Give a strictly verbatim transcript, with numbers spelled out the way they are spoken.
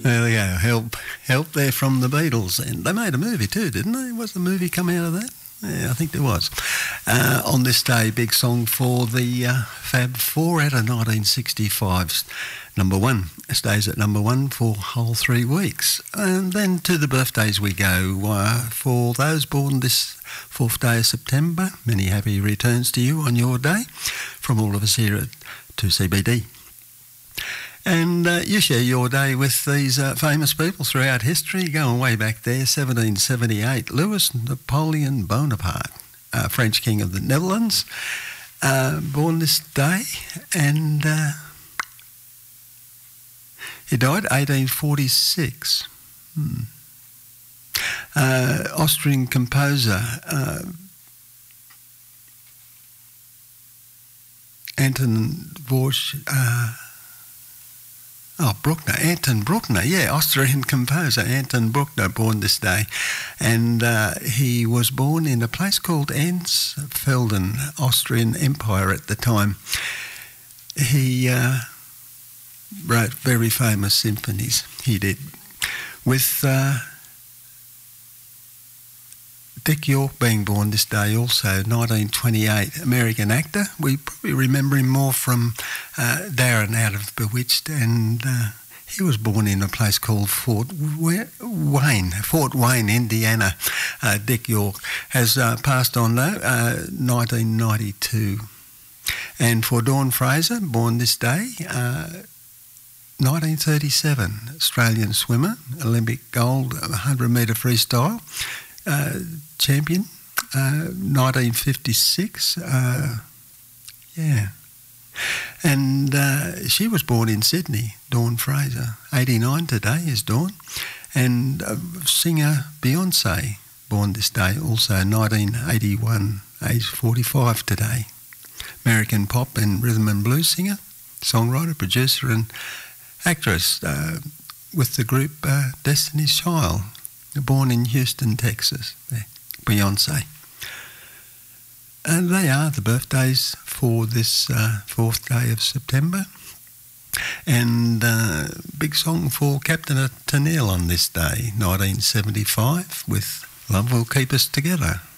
There we go. Help, help there from the Beatles. And they made a movie too, didn't they? Was the movie come out of that? Yeah, I think there was. Uh, on this day, big song for the uh, Fab Four out of nineteen sixty-five's number one. It stays at number one for whole three weeks. And then to the birthdays we go. Uh, for those born this fourth day of September, many happy returns to you on your day from all of us here at two C B D. And uh, you share your day with these uh, famous people throughout history, going way back there, seventeen seventy-eight. Louis Napoleon Bonaparte, uh, French King of the Netherlands, uh, born this day, and uh, he died eighteen forty-six. Hmm. Uh, Austrian composer uh, Anton Dvorak. Uh, Oh, Bruckner, Anton Bruckner, yeah, Austrian composer Anton Bruckner, born this day. And uh, he was born in a place called Ansfelden, Austrian Empire at the time. He uh, wrote very famous symphonies, he did, with uh, Dick York being born this day also, nineteen twenty-eight, American actor. We probably remember him more from uh, Darren out of Bewitched, and uh, he was born in a place called Fort Wayne, Fort Wayne, Indiana. Uh, Dick York has uh, passed on though, uh, nineteen ninety-two. And for Dawn Fraser, born this day, uh, nineteen thirty-seven, Australian swimmer, Olympic gold, one hundred metre freestyle. Uh, champion, uh, nineteen fifty-six, uh, yeah. And uh, she was born in Sydney, Dawn Fraser. eighty-nine today is Dawn. And uh, singer Beyonce, born this day also, nineteen eighty-one, age forty-five today. American pop and rhythm and blues singer, songwriter, producer and actress uh, with the group uh, Destiny's Child. Born in Houston, Texas, Beyonce. And they are the birthdays for this uh, fourth day of September. And uh, big song for Captain Tennille on this day, nineteen seventy-five, with Love Will Keep Us Together.